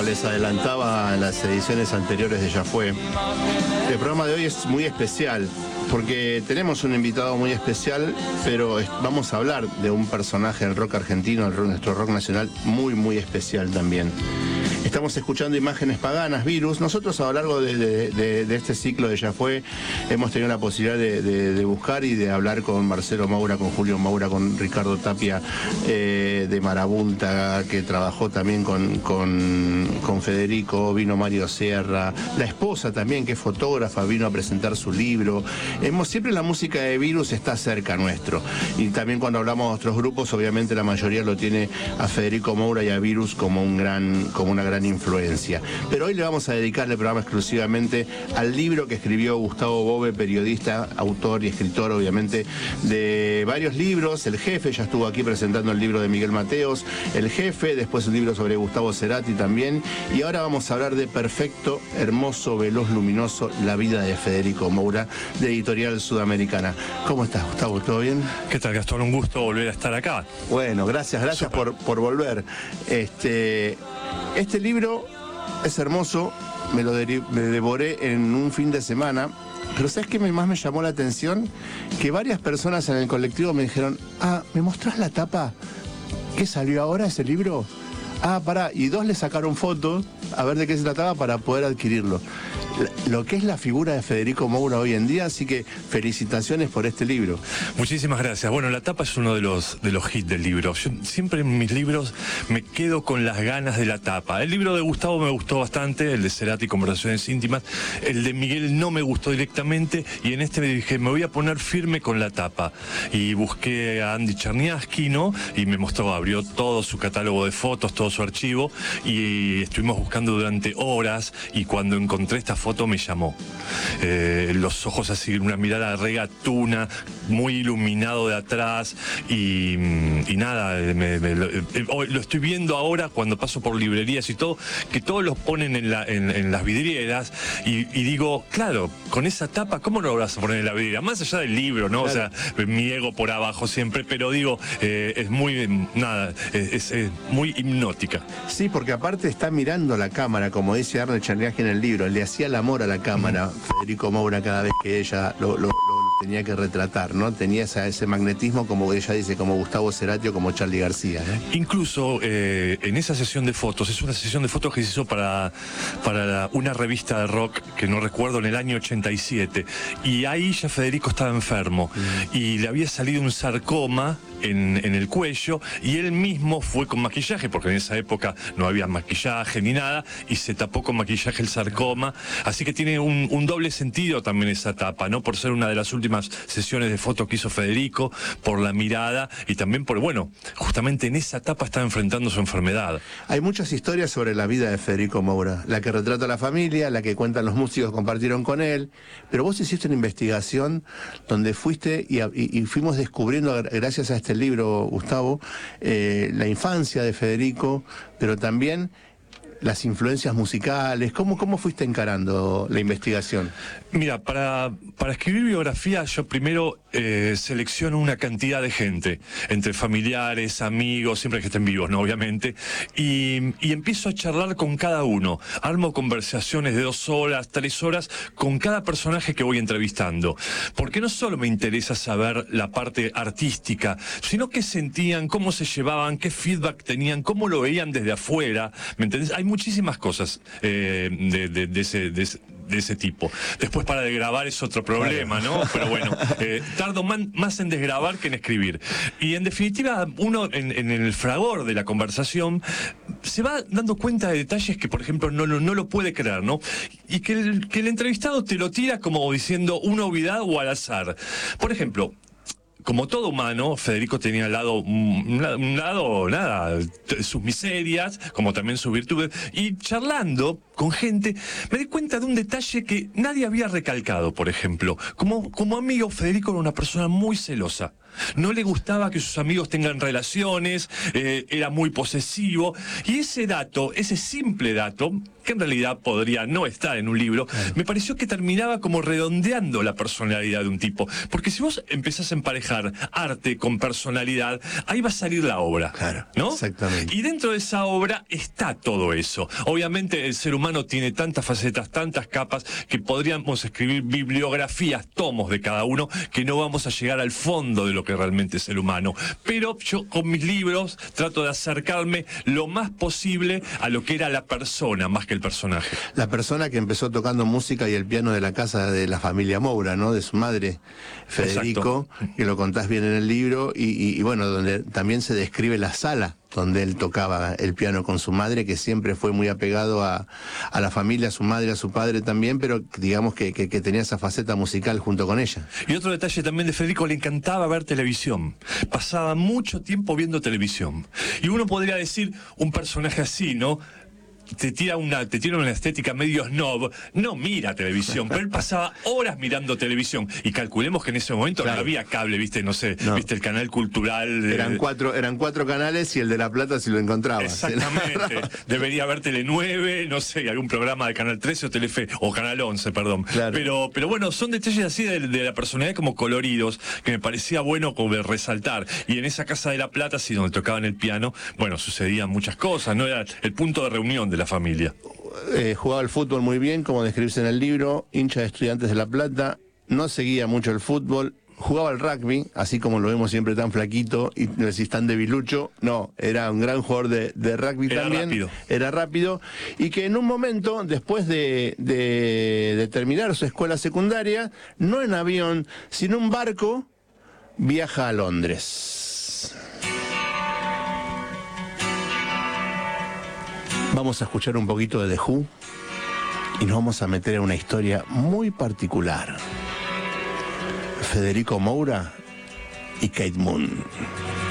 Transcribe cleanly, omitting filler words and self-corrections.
les adelantaba en las ediciones anteriores de Ya Fue, el programa de hoy es muy especial porque tenemos un invitado muy especial, pero vamos a hablar de un personaje del rock argentino, nuestro rock nacional, muy especial también. Estamos escuchando Imágenes Paganas, Virus. Nosotros a lo largo de este ciclo de Ya Fue hemos tenido la posibilidad de buscar y de hablar con Marcelo Maura, con Julio Maura, con Ricardo Tapia de Marabunta, que trabajó también con Federico, vino Mario Sierra, la esposa también, que es fotógrafa, vino a presentar su libro. Siempre la música de Virus está cerca nuestro. Y también cuando hablamos de otros grupos, obviamente la mayoría lo tiene a Federico Maura y a Virus como una gran influencia. Pero hoy le vamos a dedicar el programa exclusivamente al libro que escribió Gustavo Bove, periodista, autor y escritor, obviamente, de varios libros. El Jefe, ya estuvo aquí presentando el libro de Miguel Mateos, El Jefe, después un libro sobre Gustavo Cerati también. Y ahora vamos a hablar de Perfecto, Hermoso, Veloz, Luminoso, la vida de Federico Maura, de Editorial Sudamericana. ¿Cómo estás, Gustavo? ¿Todo bien? ¿Qué tal, Gastón? Un gusto volver a estar acá. Bueno, gracias por volver. Este libro es hermoso, me devoré en un fin de semana, pero ¿sabes qué más me llamó la atención? Que varias personas en el colectivo me dijeron, ¿me mostrás la tapa? ¿Qué salió ahora ese libro? Pará, y dos le sacaron fotos a ver de qué se trataba para poder adquirirlo. Lo que es la figura de Federico Maura hoy en día, así que felicitaciones por este libro. Muchísimas gracias. Bueno, la tapa es uno de los hits del libro. Yo siempre en mis libros me quedo con las ganas de la tapa. El libro de Gustavo me gustó bastante, el de Cerati, Conversaciones Íntimas. El de Miguel no me gustó directamente y en este me dije, me voy a poner firme con la tapa. Y busqué a Andy Cherniavsky, ¿no? Y me mostró, abrió todo su catálogo de fotos, todo su archivo y estuvimos buscando durante horas y cuando encontré esta foto me llamó. Los ojos así, una mirada regatuna, muy iluminado de atrás y nada, lo estoy viendo ahora cuando paso por librerías y todo, que todos los ponen en las vidrieras y digo, claro, con esa tapa, ¿cómo no lo vas a poner en la vidriera? Más allá del libro, ¿no? Claro. O sea, mi ego por abajo siempre, pero digo, es muy, es muy hipnótica. Sí, porque aparte está mirando la cámara, como dice Arnold Cherniavsky en el libro, le hacía el amor a la cámara, Federico Maura, cada vez que ella lo tenía que retratar, ¿no? Tenía ese magnetismo, como ella dice, como Gustavo Cerati o como Charly García, ¿eh? Incluso en esa sesión de fotos, es una sesión de fotos que se hizo para una revista de rock, que no recuerdo, en el año 87, y ahí ya Federico estaba enfermo, y le había salido un sarcoma en el cuello, y él mismo fue con maquillaje, porque en esa época no había maquillaje ni nada, y se tapó con maquillaje el sarcoma, así que tiene un doble sentido también esa tapa, ¿no? Por ser una de las últimas sesiones de fotos que hizo Federico, por la mirada, y también por, bueno, justamente en esa etapa está enfrentando su enfermedad. Hay muchas historias sobre la vida de Federico Maura, la que retrata a la familia, la que cuentan los músicos que compartieron con él, pero vos hiciste una investigación donde fuiste y fuimos descubriendo, gracias a este libro, Gustavo, la infancia de Federico, pero también las influencias musicales. ¿Cómo fuiste encarando la investigación? Mira, para escribir biografía yo primero selecciono una cantidad de gente, entre familiares, amigos, siempre que estén vivos, ¿no? Obviamente, y empiezo a charlar con cada uno. Armo conversaciones de 2 horas, 3 horas con cada personaje que voy entrevistando. Porque no solo me interesa saber la parte artística, sino qué sentían, cómo se llevaban, qué feedback tenían, cómo lo veían desde afuera, ¿me entendés? Hay muchísimas cosas de ese tipo. Después para desgrabar es otro problema, ¿no? Pero bueno, tardo más en desgrabar que en escribir. Y en definitiva, uno en el fragor de la conversación se va dando cuenta de detalles que, por ejemplo, no lo puede creer, ¿no? Y que el entrevistado te lo tira como diciendo una obviedad o al azar. Por ejemplo, como todo humano, Federico tenía un lado, nada, sus miserias, como también sus virtudes, y charlando con gente, me di cuenta de un detalle que nadie había recalcado, por ejemplo. Como amigo, Federico era una persona muy celosa. no le gustaba que sus amigos tengan relaciones, era muy posesivo, y ese dato, ese simple dato, que en realidad podría no estar en un libro, me pareció que terminaba como redondeando la personalidad de un tipo, porque si vos empezás a emparejar arte con personalidad, ahí va a salir la obra, Claro, ¿no? exactamente. Y dentro de esa obra está todo eso. Obviamente el ser humano tiene tantas facetas, tantas capas, que podríamos escribir bibliografías, tomos de cada uno, que no vamos a llegar al fondo de lo que realmente es el humano. Pero yo con mis libros trato de acercarme lo más posible a lo que era la persona, más que el personaje. La persona que empezó tocando música y el piano de la casa de la familia Moura, ¿no? De su madre, Federico, que lo contás bien en el libro, y bueno, donde también se describe la sala donde él tocaba el piano con su madre, que siempre fue muy apegado a la familia, a su madre, a su padre también, pero digamos que tenía esa faceta musical junto con ella. Y otro detalle también de Federico, le encantaba ver televisión. Pasaba mucho tiempo viendo televisión. Y uno podría decir, un personaje así, ¿no? Te tira una estética medio snob, no mira televisión, pero él pasaba horas mirando televisión, y calculemos que en ese momento no había cable, viste, no sé, viste el canal cultural. Eran cuatro canales y el de La Plata si lo encontraba. Exactamente, debería haber Tele 9, no sé, algún programa de Canal 13 o Telefe, o Canal 11, perdón. Claro. Pero bueno, son detalles así de la personalidad como coloridos, que me parecía bueno como resaltar. Y en esa casa de La Plata, sí, donde tocaban el piano, bueno, sucedían muchas cosas, no era el punto de reunión de la familia. Jugaba al fútbol muy bien, como describirse en el libro, hincha de Estudiantes de La Plata, no seguía mucho el fútbol, jugaba al rugby, así como lo vemos siempre tan flaquito y no decís tan debilucho, no, era un gran jugador de rugby también. Era rápido, y que en un momento, después de terminar su escuela secundaria, no en avión, sino en barco, viaja a Londres. Vamos a escuchar un poquito de The Who y nos vamos a meter en una historia muy particular. Federico Moura y Kate Moon.